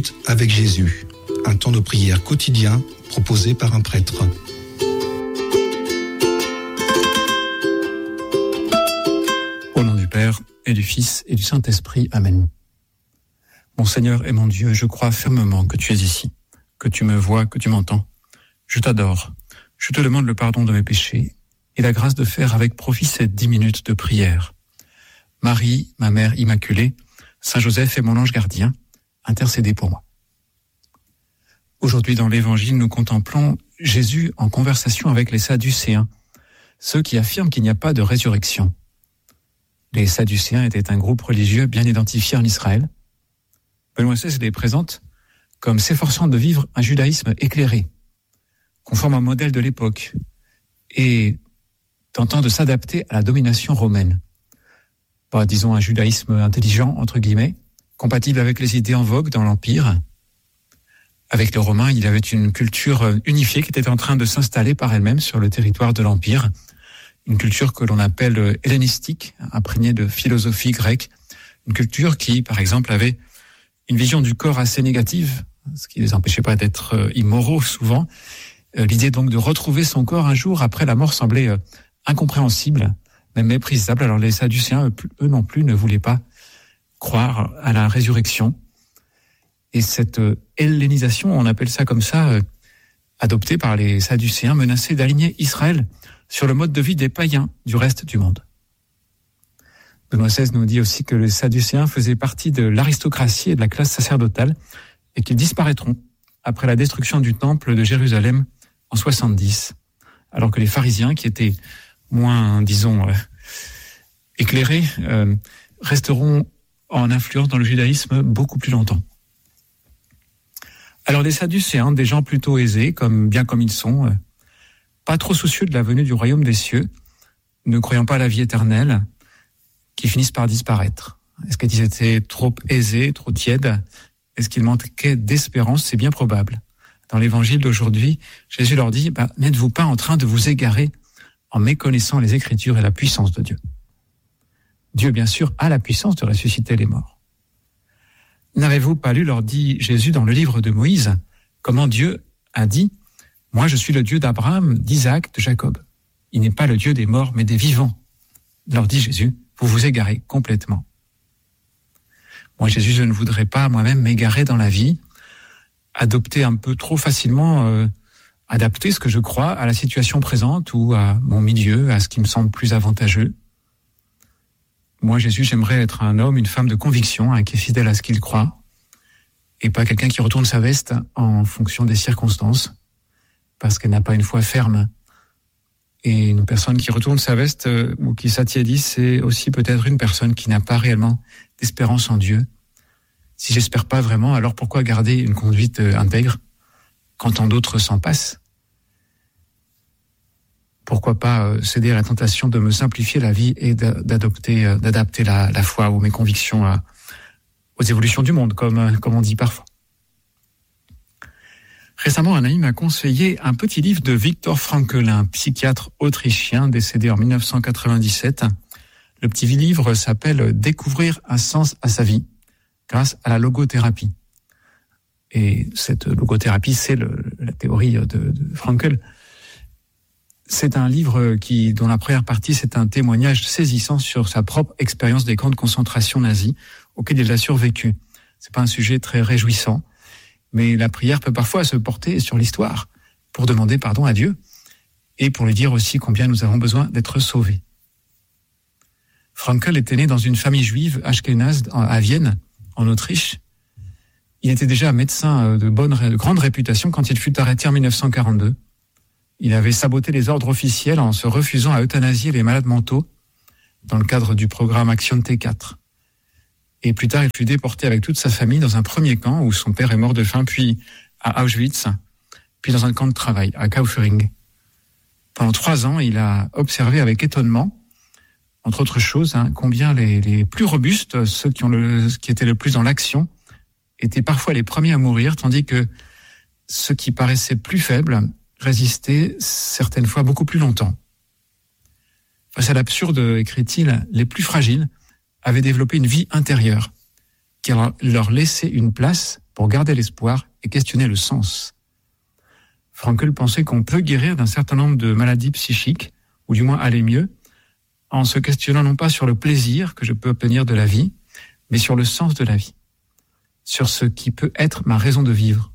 minutes avec Jésus, un temps de prière quotidien proposé par un prêtre. Au nom du Père et du Fils et du Saint-Esprit, Amen. Mon Seigneur et mon Dieu, je crois fermement que tu es ici, que tu me vois, que tu m'entends. Je t'adore, je te demande le pardon de mes péchés et la grâce de faire avec profit ces 10 minutes de prière. Marie, ma mère immaculée, Saint Joseph et mon ange gardien, intercédez pour moi. Aujourd'hui dans l'Évangile, nous contemplons Jésus en conversation avec les Sadducéens, ceux qui affirment qu'il n'y a pas de résurrection. Les Sadducéens étaient un groupe religieux bien identifié en Israël. Benoît XVI les présente comme s'efforçant de vivre un judaïsme éclairé, conforme au modèle de l'époque, et tentant de s'adapter à la domination romaine. Disons un judaïsme intelligent, entre guillemets, compatible avec les idées en vogue dans l'Empire. Avec les Romains, il y avait une culture unifiée qui était en train de s'installer par elle-même sur le territoire de l'Empire. Une culture que l'on appelle hellénistique, imprégnée de philosophie grecque. Une culture qui, par exemple, avait une vision du corps assez négative, ce qui ne les empêchait pas d'être immoraux souvent. L'idée donc de retrouver son corps un jour après la mort semblait incompréhensible, même méprisable. Alors les Sadducéens, eux non plus, ne voulaient pas croire à la résurrection. Et cette hellénisation, on appelle ça comme ça, adoptée par les Sadducéens, menaçait d'aligner Israël sur le mode de vie des païens du reste du monde. Benoît XVI nous dit aussi que les Sadducéens faisaient partie de l'aristocratie et de la classe sacerdotale et qu'ils disparaîtront après la destruction du temple de Jérusalem en 70, alors que les pharisiens, qui étaient moins, disons, éclairés, resteront en influence dans le judaïsme beaucoup plus longtemps. Alors les Sadducéens, des gens plutôt aisés, bien comme ils sont, pas trop soucieux de la venue du royaume des cieux, ne croyant pas à la vie éternelle, qui finissent par disparaître. Est-ce qu'ils étaient trop aisés, trop tièdes? Est-ce qu'ils manquaient d'espérance? C'est bien probable. Dans l'évangile d'aujourd'hui, Jésus leur dit, n'êtes-vous pas en train de vous égarer en méconnaissant les Écritures et la puissance de Dieu? Dieu, bien sûr, a la puissance de ressusciter les morts. N'avez-vous pas lu, leur dit Jésus dans le livre de Moïse, comment Dieu a dit, moi je suis le Dieu d'Abraham, d'Isaac, de Jacob. Il n'est pas le Dieu des morts, mais des vivants. Leur dit Jésus, vous vous égarez complètement. Moi, Jésus, je ne voudrais pas moi-même m'égarer dans la vie, adopter un peu trop facilement, adapter ce que je crois à la situation présente ou à mon milieu, à ce qui me semble plus avantageux. Moi, Jésus, j'aimerais être un homme, une femme de conviction, qui est fidèle à ce qu'il croit, et pas quelqu'un qui retourne sa veste en fonction des circonstances, parce qu'elle n'a pas une foi ferme. Et une personne qui retourne sa veste ou qui s'attiédit, c'est aussi peut-être une personne qui n'a pas réellement d'espérance en Dieu. Si j'espère pas vraiment, alors pourquoi garder une conduite intègre quand tant d'autres s'en passent? Pourquoi pas céder à la tentation de me simplifier la vie et d'adapter la foi ou mes convictions aux évolutions du monde, comme on dit parfois. Récemment, un ami m'a conseillé un petit livre de Viktor Frankl, un psychiatre autrichien décédé en 1997. Le petit livre s'appelle « Découvrir un sens à sa vie » grâce à la logothérapie. Et cette logothérapie, c'est la théorie de Frankl. C'est un livre dont la première partie, c'est un témoignage saisissant sur sa propre expérience des camps de concentration nazis auxquels il a survécu. C'est pas un sujet très réjouissant, mais la prière peut parfois se porter sur l'histoire pour demander pardon à Dieu et pour lui dire aussi combien nous avons besoin d'être sauvés. Frankl était né dans une famille juive ashkénaze à Vienne, en Autriche. Il était déjà médecin de grande réputation quand il fut arrêté en 1942. Il avait saboté les ordres officiels en se refusant à euthanasier les malades mentaux dans le cadre du programme Action T4. Et plus tard, il fut déporté avec toute sa famille dans un premier camp où son père est mort de faim, puis à Auschwitz, puis dans un camp de travail à Kaufering. Pendant 3 ans, il a observé avec étonnement, entre autres choses, combien les plus robustes, ceux qui étaient le plus dans l'action, étaient parfois les premiers à mourir, tandis que ceux qui paraissaient plus faibles résistaient certaines fois beaucoup plus longtemps. Face à l'absurde, écrit-il, les plus fragiles avaient développé une vie intérieure qui leur laissait une place pour garder l'espoir et questionner le sens. Frankl pensait qu'on peut guérir d'un certain nombre de maladies psychiques, ou du moins aller mieux, en se questionnant non pas sur le plaisir que je peux obtenir de la vie, mais sur le sens de la vie, sur ce qui peut être ma raison de vivre.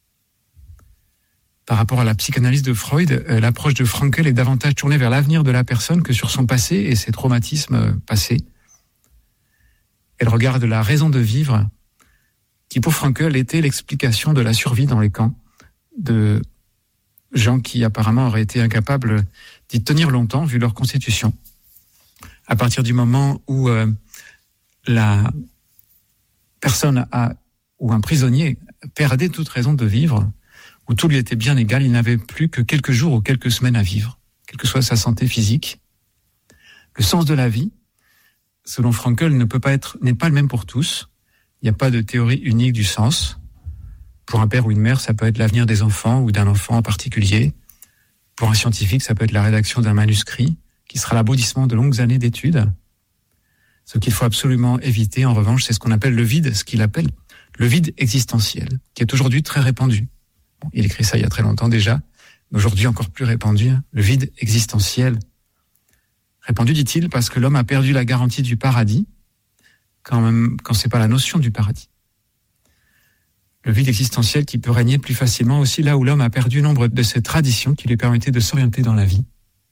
Par rapport à la psychanalyse de Freud, l'approche de Frankl est davantage tournée vers l'avenir de la personne que sur son passé et ses traumatismes passés. Elle regarde la raison de vivre, qui pour Frankl était l'explication de la survie dans les camps, de gens qui apparemment auraient été incapables d'y tenir longtemps vu leur constitution. À partir du moment où la personne ou un prisonnier perdait toute raison de vivre, où tout lui était bien égal, il n'avait plus que quelques jours ou quelques semaines à vivre, quelle que soit sa santé physique. Le sens de la vie, selon Frankl, n'est pas le même pour tous. Il n'y a pas de théorie unique du sens. Pour un père ou une mère, ça peut être l'avenir des enfants ou d'un enfant en particulier. Pour un scientifique, ça peut être la rédaction d'un manuscrit qui sera l'aboutissement de longues années d'études. Ce qu'il faut absolument éviter, en revanche, c'est ce qu'on appelle le vide, ce qu'il appelle le vide existentiel, qui est aujourd'hui très répandu. Bon, il écrit ça il y a très longtemps déjà, mais aujourd'hui encore plus répandu, le vide existentiel. Répandu, dit-il, parce que l'homme a perdu la garantie du paradis, quand c'est pas la notion du paradis. Le vide existentiel qui peut régner plus facilement aussi là où l'homme a perdu nombre de ses traditions qui lui permettaient de s'orienter dans la vie.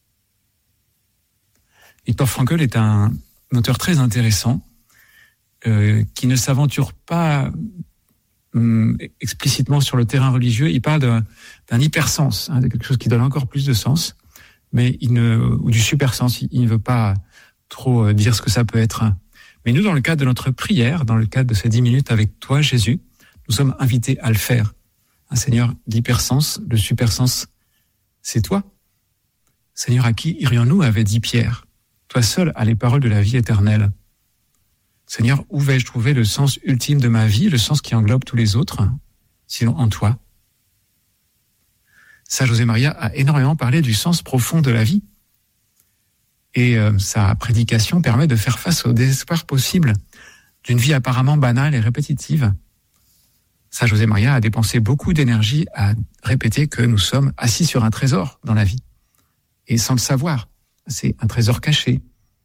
Viktor Frankl est un auteur très intéressant qui ne s'aventure pas explicitement sur le terrain religieux. Il parle d'un hypersens, de quelque chose qui donne encore plus de sens, mais ou du supersens. Il ne veut pas trop dire ce que ça peut être. Mais nous, dans le cadre de notre prière, dans le cadre de ces 10 minutes avec toi, Jésus, nous sommes invités à le faire. Un Seigneur d'hypersens, le supersens, c'est toi. Seigneur, à qui irions-nous, avait dit Pierre. Toi seul as les paroles de la vie éternelle. Seigneur, où vais-je trouver le sens ultime de ma vie, le sens qui englobe tous les autres, sinon en toi? Saint José Maria a énormément parlé du sens profond de la vie. Et sa prédication permet de faire face au désespoir possible d'une vie apparemment banale et répétitive. Saint José Maria a dépensé beaucoup d'énergie à répéter que nous sommes assis sur un trésor dans la vie. Et sans le savoir, c'est un trésor caché.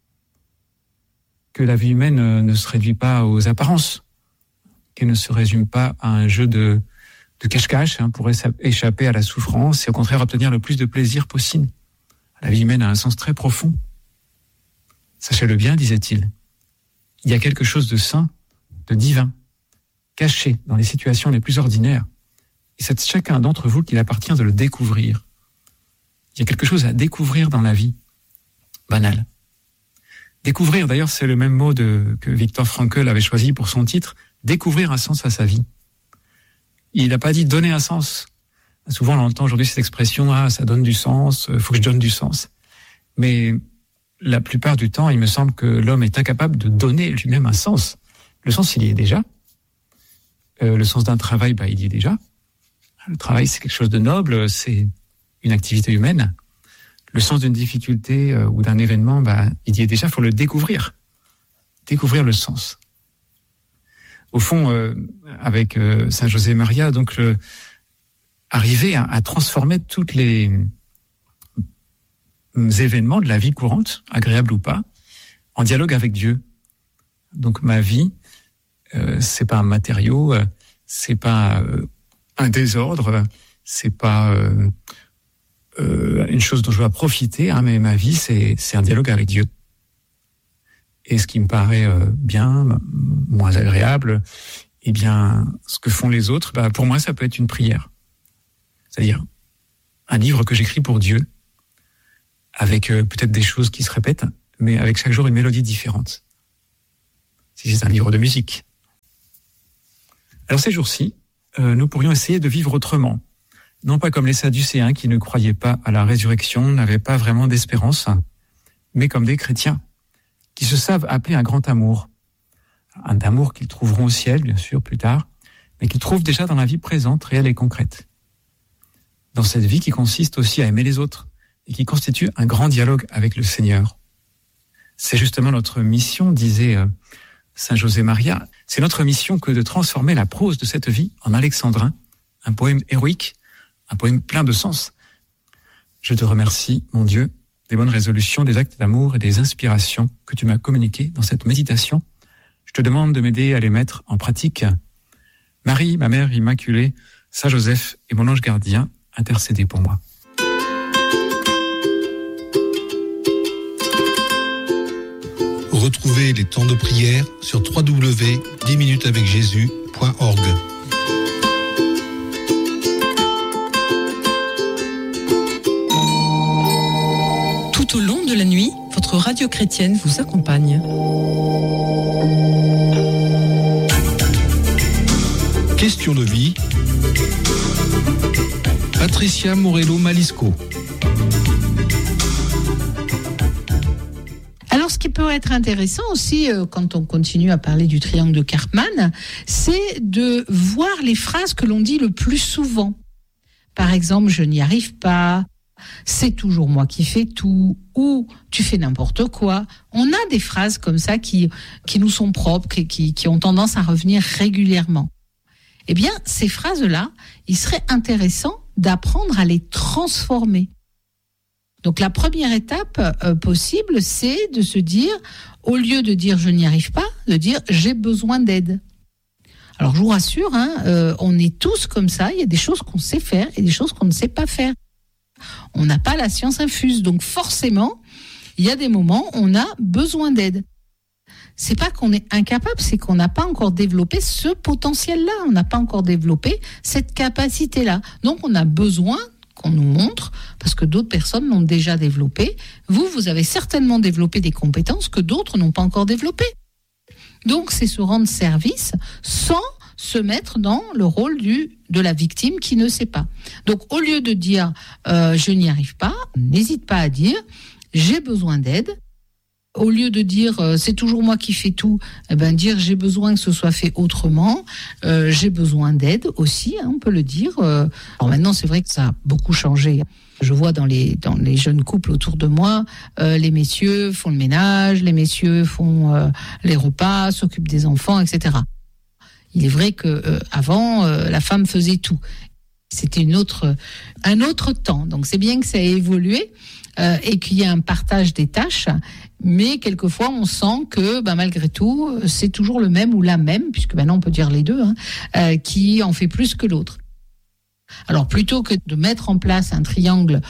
Que la vie humaine ne se réduit pas aux apparences, qu'elle ne se résume pas à un jeu de cache-cache pour échapper à la souffrance et au contraire obtenir le plus de plaisir possible. La vie humaine a un sens très profond. Sachez-le bien, disait-il, il y a quelque chose de saint, de divin, caché dans les situations les plus ordinaires. Et c'est chacun d'entre vous qu'il appartient de le découvrir. Il y a quelque chose à découvrir dans la vie banale. Découvrir, d'ailleurs, c'est le même mot que Viktor Frankl avait choisi pour son titre, découvrir un sens à sa vie. Il n'a pas dit donner un sens. Souvent, on entend aujourd'hui cette expression, ça donne du sens, faut que je donne du sens. Mais la plupart du temps, il me semble que l'homme est incapable de donner lui-même un sens. Le sens, il y est déjà. Le sens d'un travail, il y est déjà. Le travail, c'est quelque chose de noble, c'est une activité humaine. Le sens d'une difficulté ou d'un événement, il y est déjà, il faut le découvrir. Découvrir le sens. Au fond, avec Saint José Maria, donc arriver à transformer toutes les événements de la vie courante, agréables ou pas, en dialogue avec Dieu. Donc ma vie, c'est pas un matériau, c'est pas un désordre, c'est pas une chose dont je dois profiter, mais ma vie, c'est un dialogue avec Dieu. Et ce qui me paraît bien, moins agréable, eh bien, ce que font les autres, pour moi, ça peut être une prière. C'est-à-dire un livre que j'écris pour Dieu, avec peut-être des choses qui se répètent, mais avec chaque jour une mélodie différente. Si c'est un livre de musique. Alors ces jours-ci, nous pourrions essayer de vivre autrement. Non pas comme les Sadducéens qui ne croyaient pas à la résurrection, n'avaient pas vraiment d'espérance, mais comme des chrétiens qui se savent appeler un grand amour. Un amour qu'ils trouveront au ciel, bien sûr, plus tard, mais qu'ils trouvent déjà dans la vie présente, réelle et concrète. Dans cette vie qui consiste aussi à aimer les autres et qui constitue un grand dialogue avec le Seigneur. C'est justement notre mission, disait Saint José Maria, c'est notre mission que de transformer la prose de cette vie en alexandrin, un poème héroïque, un poème plein de sens. Je te remercie, mon Dieu, des bonnes résolutions, des actes d'amour et des inspirations que tu m'as communiquées dans cette méditation. Je te demande de m'aider à les mettre en pratique. Marie, ma mère immaculée, Saint Joseph et mon ange gardien, intercédez pour moi. Retrouvez les temps de prière sur www.10minutesavecjésus.org. Tout au long de la nuit, votre radio chrétienne vous accompagne. Question de vie. Patricia Morello-Malisco. Alors, ce qui peut être intéressant aussi, quand on continue à parler du triangle de Karpman, c'est de voir les phrases que l'on dit le plus souvent. Par exemple, je n'y arrive pas, c'est toujours moi qui fais tout, ou tu fais n'importe quoi. On a des phrases comme ça qui nous sont propres, qui ont tendance à revenir régulièrement. Eh bien, ces phrases-là, il serait intéressant d'apprendre à les transformer. Donc la première étape possible, c'est de se dire, au lieu de dire je n'y arrive pas, de dire j'ai besoin d'aide. Alors je vous rassure, on est tous comme ça, il y a des choses qu'on sait faire et des choses qu'on ne sait pas faire. On n'a pas la science infuse, donc forcément, il y a des moments où on a besoin d'aide. C'est pas qu'on est incapable, c'est qu'on n'a pas encore développé ce potentiel-là, on n'a pas encore développé cette capacité-là. Donc on a besoin qu'on nous montre, parce que d'autres personnes l'ont déjà développé. Vous avez certainement développé des compétences que d'autres n'ont pas encore développées. Donc, c'est se rendre service sans se mettre dans le rôle de la victime qui ne sait pas. Donc, au lieu de dire « je n'y arrive pas », n'hésite pas à dire « j'ai besoin d'aide ». Au lieu de dire c'est toujours moi qui fais tout, dire j'ai besoin que ce soit fait autrement, j'ai besoin d'aide aussi, on peut le dire. Alors maintenant c'est vrai que ça a beaucoup changé. Je vois dans les jeunes couples autour de moi, les messieurs font le ménage, les messieurs font les repas, s'occupent des enfants, etc. Il est vrai que avant la femme faisait tout. C'était un autre temps. Donc c'est bien que ça ait évolué. Et qu'il y a un partage des tâches, mais quelquefois on sent que malgré tout c'est toujours le même ou la même, puisque maintenant on peut dire les deux, qui en fait plus que l'autre. Alors plutôt que de mettre en place un triangle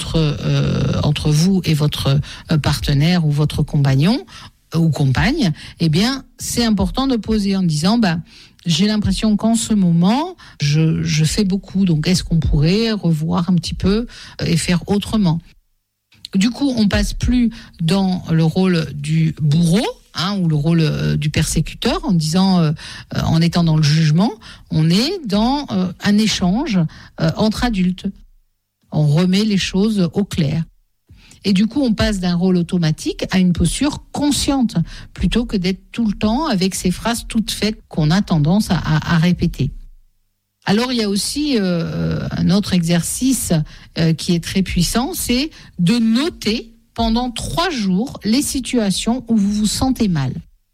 entre vous et votre partenaire ou votre compagnon ou compagne, eh bien c'est important de poser en disant j'ai l'impression qu'en ce moment je fais beaucoup, donc est-ce qu'on pourrait revoir un petit peu et faire autrement? Du coup, on passe plus dans le rôle du bourreau, ou le rôle du persécuteur, en disant, en étant dans le jugement, on est dans un échange entre adultes. On remet les choses au clair. Et du coup, on passe d'un rôle automatique à une posture consciente, plutôt que d'être tout le temps avec ces phrases toutes faites qu'on a tendance à répéter. Alors, il y a aussi un autre exercice qui est très puissant, c'est de noter pendant 3 jours les situations où vous vous sentez mal.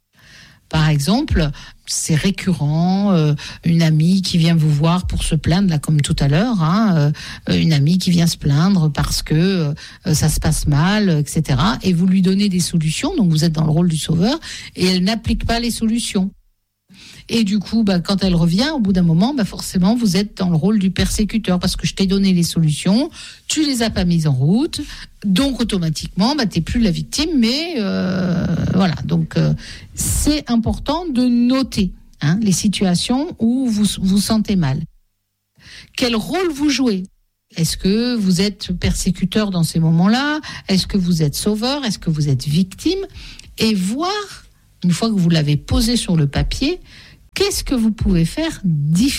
Par exemple, c'est récurrent, une amie qui vient vous voir pour se plaindre, là comme tout à l'heure, une amie qui vient se plaindre parce que ça se passe mal, etc. Et vous lui donnez des solutions, donc vous êtes dans le rôle du sauveur, et elle n'applique pas les solutions. Et du coup, quand elle revient, au bout d'un moment, forcément, vous êtes dans le rôle du persécuteur parce que je t'ai donné les solutions, tu les as pas mises en route, donc automatiquement, t'es plus la victime, mais voilà. Donc, c'est important de noter les situations où vous vous sentez mal. Quel rôle vous jouez ? Est-ce que vous êtes persécuteur dans ces moments-là ? Est-ce que vous êtes sauveur ? Est-ce que vous êtes victime ? Et voir, une fois que vous l'avez posé sur le papier, qu'est-ce que vous pouvez faire différemment ?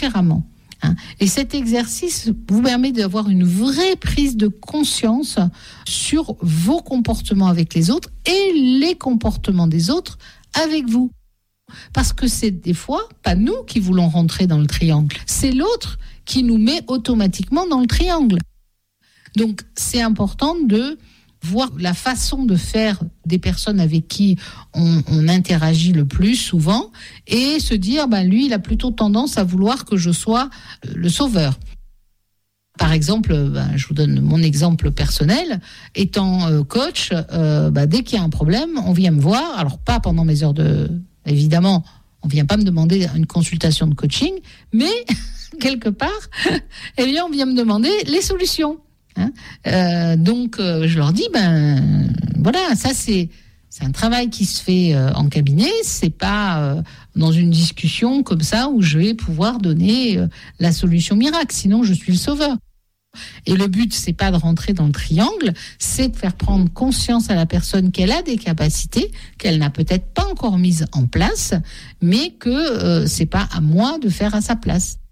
Et cet exercice vous permet d'avoir une vraie prise de conscience sur vos comportements avec les autres et les comportements des autres avec vous. Parce que c'est des fois pas nous qui voulons rentrer dans le triangle, c'est l'autre qui nous met automatiquement dans le triangle. Donc c'est important de voir la façon de faire des personnes avec qui on interagit le plus souvent et se dire, lui, il a plutôt tendance à vouloir que je sois le sauveur. Par exemple, je vous donne mon exemple personnel. Étant coach, dès qu'il y a un problème, on vient me voir. Alors, pas pendant mes heures évidemment, on vient pas me demander une consultation de coaching, mais quelque part, on vient me demander les solutions. Donc, je leur dis, voilà, ça c'est un travail qui se fait en cabinet, c'est pas dans une discussion comme ça où je vais pouvoir donner la solution miracle, sinon je suis le sauveur. Et le but, c'est pas de rentrer dans le triangle, c'est de faire prendre conscience à la personne qu'elle a des capacités, qu'elle n'a peut-être pas encore mises en place, mais que c'est pas à moi de faire à sa place.